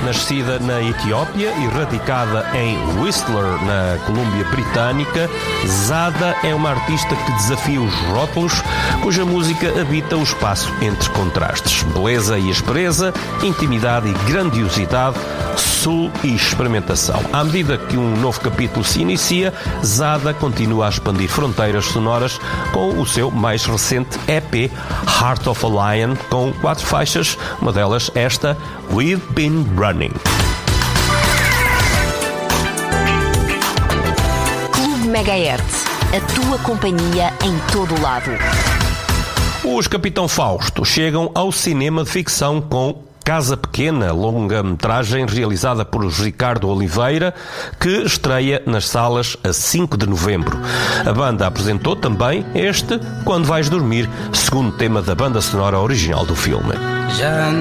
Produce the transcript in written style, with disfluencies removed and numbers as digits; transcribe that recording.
Nascida na Etiópia e radicada em Whistler, na Colômbia Britânica, Zada é uma artista que desafia os rótulos, cuja música habita o espaço entre contrastes. Beleza e aspereza, intimidade e grandiosidade, sul e experimentação. À medida que um novo capítulo se inicia, Zada continua a expandir fronteiras sonoras com o seu mais recente EP, Heart of a Lion, com 4 faixas, uma delas esta, We've Been Running. Clube Megahertz, a tua companhia em todo o lado. Os Capitão Fausto chegam ao cinema de ficção com Casa Pequena, longa-metragem realizada por Ricardo Oliveira, que estreia nas salas a 5 de novembro. A banda apresentou também este Quando Vais Dormir, segundo tema da banda sonora original do filme. Já